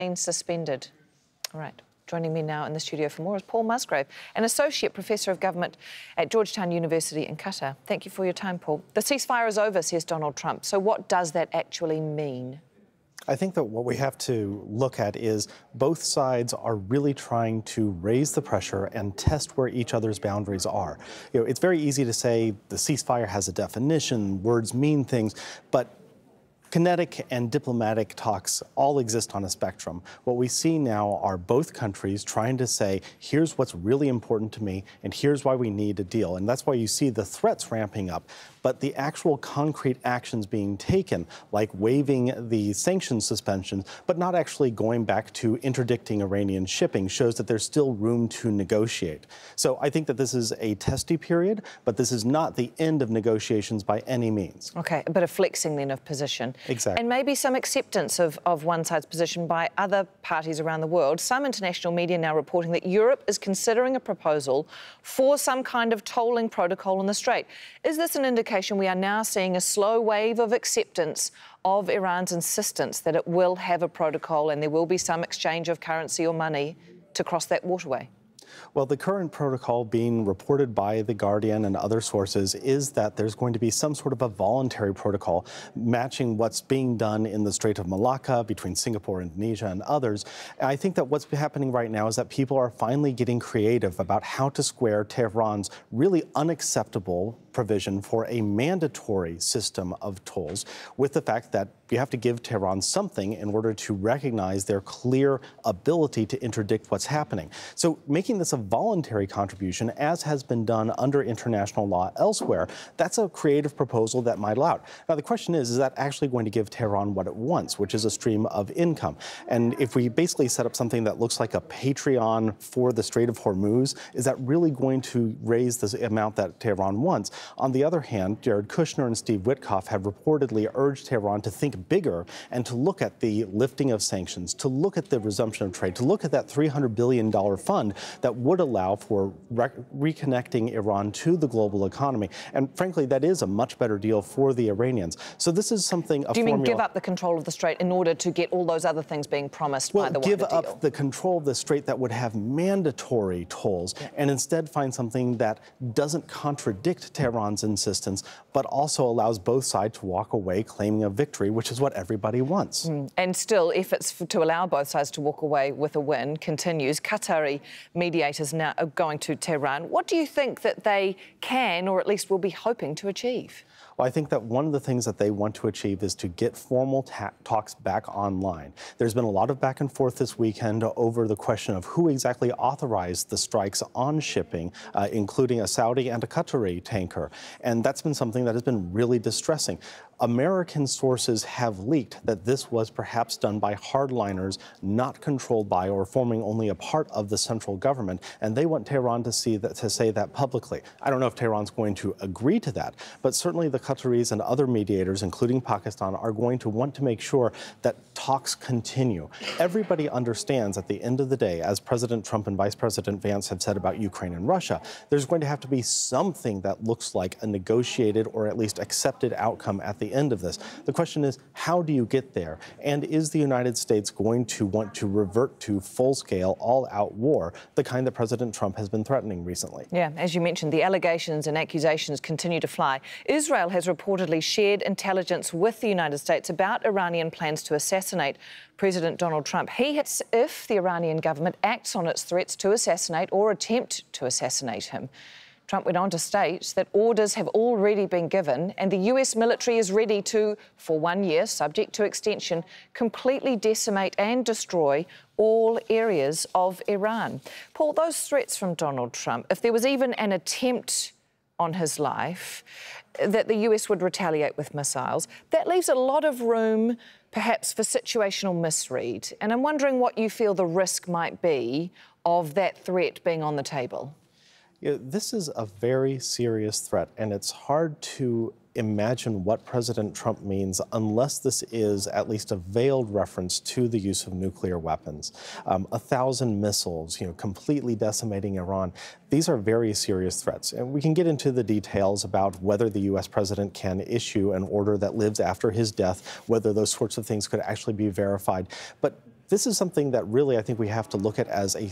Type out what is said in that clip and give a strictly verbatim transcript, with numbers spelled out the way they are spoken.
been suspended. All right. Joining me now in the studio for more is Paul Musgrave, an Associate Professor of Government at Georgetown University in Qatar. Thank you for your time, Paul. The ceasefire is over, says Donald Trump. So what does that actually mean? I think that what we have to look at is both sides are really trying to raise the pressure and test where each other's boundaries are. You know, it's very easy to say the ceasefire has a definition, words mean things, but kinetic and diplomatic talks all exist on a spectrum. What we see now are both countries trying to say, here's what's really important to me, and here's why we need a deal. And that's why you see the threats ramping up. But the actual concrete actions being taken, like waiving the sanctions suspensions, but not actually going back to interdicting Iranian shipping, shows that there's still room to negotiate. So I think that this is a testy period, but this is not the end of negotiations by any means. OK, a bit of flexing then of position. Exactly. And maybe some acceptance of, of one side's position by other parties around the world. Some international media now reporting that Europe is considering a proposal for some kind of tolling protocol in the Strait. Is this an indication we are now seeing a slow wave of acceptance of Iran's insistence that it will have a protocol and there will be some exchange of currency or money to cross that waterway? Well, the current protocol being reported by The Guardian and other sources is that there's going to be some sort of a voluntary protocol matching what's being done in the Strait of Malacca between Singapore, Indonesia, and others. And I think that what's happening right now is that people are finally getting creative about how to square Tehran's really unacceptable provision for a mandatory system of tolls with the fact that you have to give Tehran something in order to recognize their clear ability to interdict what's happening. So making this a voluntary contribution, as has been done under international law elsewhere, that's a creative proposal that might allow it. Now, the question is, is that actually going to give Tehran what it wants, which is a stream of income? And if we basically set up something that looks like a Patreon for the Strait of Hormuz, is that really going to raise the amount that Tehran wants? On the other hand, Jared Kushner and Steve Witkoff have reportedly urged Tehran to think bigger and to look at the lifting of sanctions, to look at the resumption of trade, to look at that three hundred billion dollars fund that would allow for re reconnecting Iran to the global economy. And frankly, that is a much better deal for the Iranians. So this is something, a Do you formula... mean give up the control of the Strait in order to get all those other things being promised well, by the give wider up deal? the control of the Strait that would have mandatory tolls, yeah, and instead find something that doesn't contradict Tehran's insistence, but also allows both sides to walk away claiming a victory, which is what everybody wants. Mm. And still, efforts for, to allow both sides to walk away with a win continues. Qatari mediators now are going to Tehran. What do you think that they can, or at least will be hoping to achieve? Well, I think that one of the things that they want to achieve is to get formal talks back online. There's been a lot of back and forth this weekend over the question of who exactly authorized the strikes on shipping, uh, including a Saudi and a Qatari tanker. And that's been something that has been really distressing. American sources have leaked that this was perhaps done by hardliners not controlled by or forming only a part of the central government, and they want Tehran to see that, to say that publicly. I don't know if Tehran's going to agree to that, but certainly the Qataris and other mediators, including Pakistan, are going to want to make sure that talks continue. Everybody understands at the end of the day, as President Trump and Vice President Vance have said about Ukraine and Russia, there's going to have to be something that looks like a negotiated or at least accepted outcome at the end of this. The question is, how do you get there? And is the United States going to want to revert to full-scale, all-out war, the kind that President Trump has been threatening recently? Yeah, as you mentioned, the allegations and accusations continue to fly. Israel has reportedly shared intelligence with the United States about Iranian plans to assassinate President Donald Trump. He hits if the Iranian government acts on its threats to assassinate or attempt to assassinate him. Trump went on to state that orders have already been given and the U S military is ready to, for one year, subject to extension, completely decimate and destroy all areas of Iran. Paul, those threats from Donald Trump, if there was even an attempt on his life, that the U S would retaliate with missiles, that leaves a lot of room perhaps for situational misread. And I'm wondering what you feel the risk might be of that threat being on the table. You know, this is a very serious threat, and it's hard to imagine what President Trump means unless this is at least a veiled reference to the use of nuclear weapons. Um, a thousand missiles, you know, completely decimating Iran. These are very serious threats. And we can get into the details about whether the U S president can issue an order that lives after his death, whether those sorts of things could actually be verified. But This is something that really I think we have to look at as a